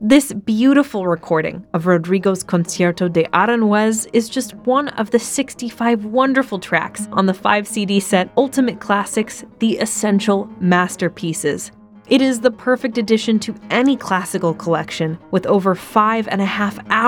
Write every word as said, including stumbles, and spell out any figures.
This beautiful recording of Rodrigo's Concierto de Aranjuez is just one of the sixty-five wonderful tracks on the five C D set Ultimate Classics, The Essential Masterpieces. It is the perfect addition to any classical collection, with over five and a half hours